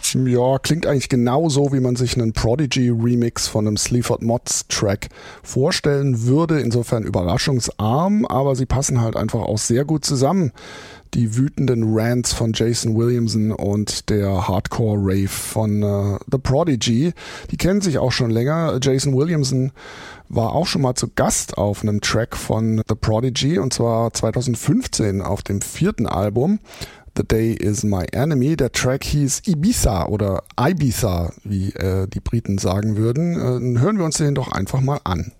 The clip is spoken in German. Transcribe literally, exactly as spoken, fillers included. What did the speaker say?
Ja, klingt eigentlich genauso, wie man sich einen Prodigy-Remix von einem Sleaford Mods-Track vorstellen würde. Insofern überraschungsarm, aber sie passen halt einfach auch sehr gut zusammen. Die wütenden Rants von Jason Williamson und der Hardcore-Rave von uh, The Prodigy, die kennen sich auch schon länger. Jason Williamson war auch schon mal zu Gast auf einem Track von The Prodigy, und zwar zwanzig fünfzehn auf dem vierten Album The Day Is My Enemy. Der Track hieß Ibiza oder Ibiza, wie äh, die Briten sagen würden. Äh, hören wir uns den doch einfach mal an.